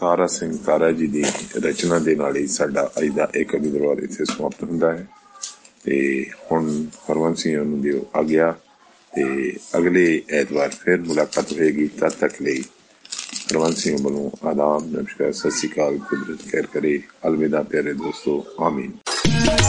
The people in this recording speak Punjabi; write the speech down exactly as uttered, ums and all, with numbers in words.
ਤਾਰਾ ਸਿੰਘ ਤਾਰਾ ਜੀ ਦੀ ਰਚਨਾ ਦੇ ਨਾਲ ਹੀ ਸਾਡਾ ਅੱਜ ਦਾ ਇਹ ਕਵੀ ਦਰਬਾਰ ਇੱਥੇ ਸਮਾਪਤ ਹੁੰਦਾ ਹੈ। ਤੇ ਹੁਣ ਹਰਵੰਸ ਸਿੰਘ ਨੂੰ ਦਿਓ ਆਗਿਆ ਤੇ ਅਗਲੇ ਐਤਵਾਰ ਫਿਰ ਮੁਲਾਕਾਤ ਹੋਏਗੀ। ਤਦ ਤੱਕ ਲਈ ਹਰਵੰਸ ਸਿੰਘ ਵੱਲੋਂ ਆਦਾਬ, ਨਮਸਕਾਰ, ਸਤਿ ਸ਼੍ਰੀ ਅਕਾਲ। ਕੁਦਰਤ ਖੈਰ ਕਰੇ। ਅਲਵਿਦਾ ਪਿਆਰੇ ਦੋਸਤੋ। ਆਮੀਨ।